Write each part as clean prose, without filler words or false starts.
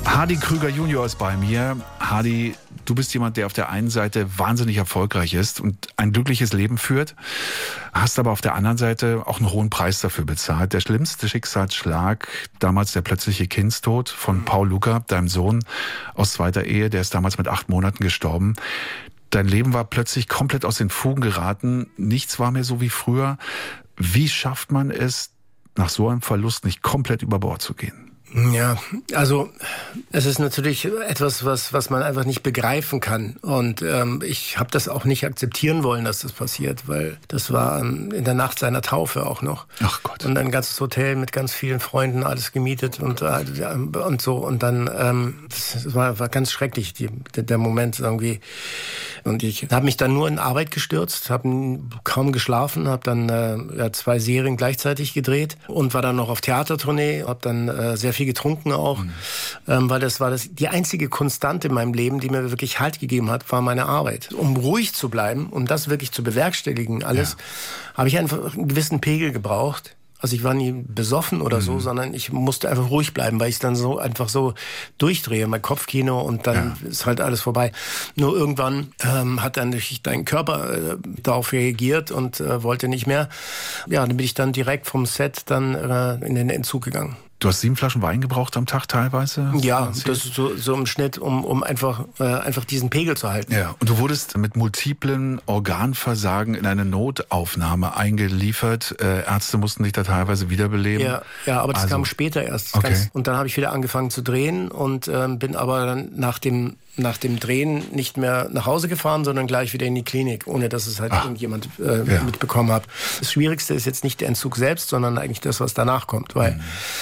Hardy Krüger Junior ist bei mir. Hardy, du bist jemand, der auf der einen Seite wahnsinnig erfolgreich ist und ein glückliches Leben führt, hast aber auf der anderen Seite auch einen hohen Preis dafür bezahlt. Der schlimmste Schicksalsschlag, damals der plötzliche Kindstod von Paul Luca, deinem Sohn aus zweiter Ehe, der ist damals mit 8 Monaten gestorben. Dein Leben war plötzlich komplett aus den Fugen geraten. Nichts war mehr so wie früher. Wie schafft man es, nach so einem Verlust nicht komplett über Bord zu gehen? Ja, also es ist natürlich etwas, was man einfach nicht begreifen kann. Und ich habe das auch nicht akzeptieren wollen, dass das passiert, weil das war in der Nacht seiner Taufe auch noch. Ach Gott. Und ein ganzes Hotel mit ganz vielen Freunden, alles gemietet und so. Und dann, das war ganz schrecklich, der Moment irgendwie. Und ich habe mich dann nur in Arbeit gestürzt, habe kaum geschlafen, habe dann 2 Serien gleichzeitig gedreht und war dann noch auf Theatertournee, habe dann sehr viel getrunken auch, weil das war die einzige Konstante in meinem Leben, die mir wirklich Halt gegeben hat, war meine Arbeit. Um ruhig zu bleiben, um das wirklich zu bewerkstelligen, alles, habe ich einfach einen gewissen Pegel gebraucht. Also ich war nie besoffen oder so, sondern ich musste einfach ruhig bleiben, weil ich dann so einfach so durchdrehe, mein Kopfkino, und dann ist halt alles vorbei. Nur irgendwann hat dann natürlich dein Körper darauf reagiert und wollte nicht mehr. Ja, dann bin ich dann direkt vom Set dann in den Entzug gegangen. Du hast 7 Flaschen Wein gebraucht am Tag teilweise? Ja, das ist so im Schnitt, um einfach diesen Pegel zu halten. Ja, und du wurdest mit multiplen Organversagen in eine Notaufnahme eingeliefert. Ärzte mussten dich da teilweise wiederbeleben. Ja, aber das kam später erst. Okay. Und dann habe ich wieder angefangen zu drehen und bin aber dann nach dem Drehen nicht mehr nach Hause gefahren, sondern gleich wieder in die Klinik, ohne dass es halt irgendjemand mitbekommen hat. Das Schwierigste ist jetzt nicht der Entzug selbst, sondern eigentlich das, was danach kommt. Weil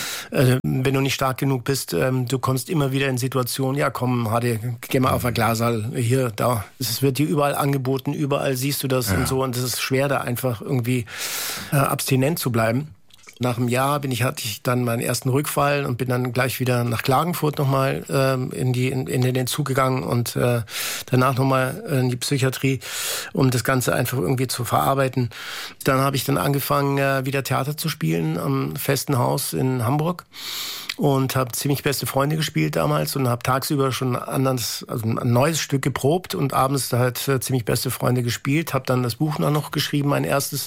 wenn du nicht stark genug bist, du kommst immer wieder in Situationen, ja komm, Hadi, geh mal auf ein Glasal, hier, da. Es wird dir überall angeboten, überall siehst du das und so. Und es ist schwer, da einfach irgendwie abstinent zu bleiben. Nach einem Jahr hatte ich dann meinen ersten Rückfall und bin dann gleich wieder nach Klagenfurt nochmal in den Entzug gegangen und danach nochmal in die Psychiatrie, um das Ganze einfach irgendwie zu verarbeiten. Dann habe ich dann angefangen, wieder Theater zu spielen am Festen Haus in Hamburg und habe ziemlich beste Freunde gespielt damals und habe tagsüber schon ein neues Stück geprobt und abends halt ziemlich beste Freunde gespielt. Habe dann das Buch noch geschrieben, mein erstes,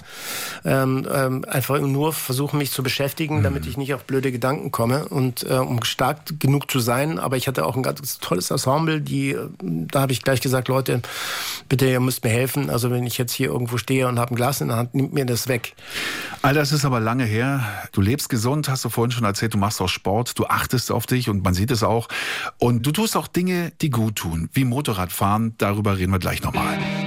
einfach nur versuchen, mich zu beschäftigen, damit ich nicht auf blöde Gedanken komme und um stark genug zu sein. Aber ich hatte auch ein ganz tolles Ensemble, da habe ich gleich gesagt, Leute, bitte, ihr müsst mir helfen. Also wenn ich jetzt hier irgendwo stehe und habe ein Glas in der Hand, nimmt mir das weg. All das ist aber lange her. Du lebst gesund, hast du vorhin schon erzählt, du machst auch Sport, du achtest auf dich und man sieht es auch. Und du tust auch Dinge, die gut tun, wie Motorradfahren. Darüber reden wir gleich nochmal.